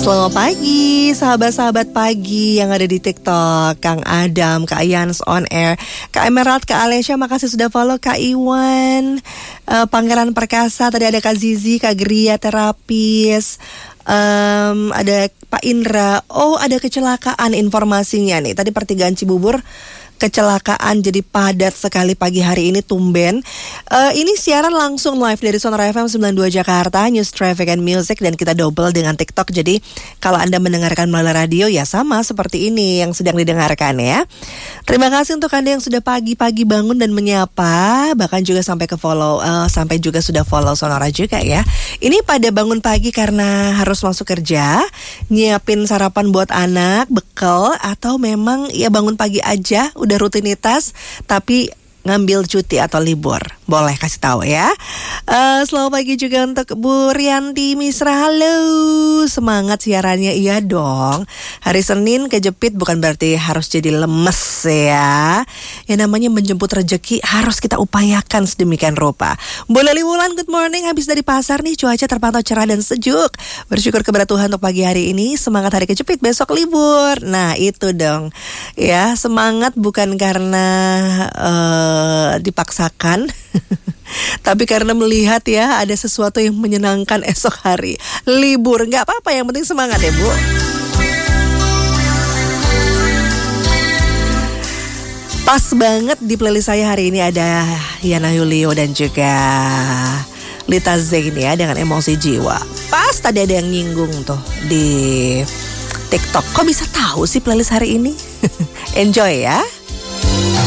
Selamat pagi, sahabat-sahabat pagi yang ada di TikTok. Kang Adam, Kak Yans on air, Kak Emerald, Kak Alesya, makasih sudah follow. Kak Iwan, Pangeran Perkasa, tadi ada Kak Zizi, Kak Gria Terapis, ada Pak Indra. Oh, ada kecelakaan informasinya nih. Tadi pertigaan Cibubur kecelakaan jadi padat sekali pagi hari ini, tumben. Ini siaran langsung live dari Sonora FM 92 Jakarta, News, Traffic and Music, dan kita double dengan TikTok. Jadi kalau Anda mendengarkan melalui radio ya sama seperti ini yang sedang didengarkan ya. Terima kasih untuk Anda yang sudah pagi-pagi bangun dan menyapa, bahkan juga sampai ke follow, sampai juga sudah follow Sonora juga ya. Ini pada bangun pagi karena harus masuk kerja, nyiapin sarapan buat anak, bekal, atau memang ya bangun pagi aja udah rutinitas tapi ngambil cuti atau libur, boleh kasih tahu ya. Selamat pagi juga untuk Bu Rianti Misra. Halo, semangat siarannya. Iya dong, hari Senin kejepit bukan berarti harus jadi lemes ya. Yang namanya menjemput rezeki harus kita upayakan sedemikian rupa. Bu Leli Wulan, good morning. Habis dari pasar nih, cuaca terpantau cerah dan sejuk. Bersyukur kepada Tuhan untuk pagi hari ini. Semangat hari kejepit, besok libur. Nah itu dong ya, semangat bukan karena dipaksakan tapi karena melihat ya ada sesuatu yang menyenangkan esok hari libur. Nggak apa-apa, yang penting semangat ya Bu. Pas banget di playlist saya hari ini ada Yana Yulio dan juga Lita Zain ya dengan Emosi Jiwa. Pas tadi ada yang nyinggung tuh di TikTok, kok bisa tahu sih playlist hari ini? Enjoy ya.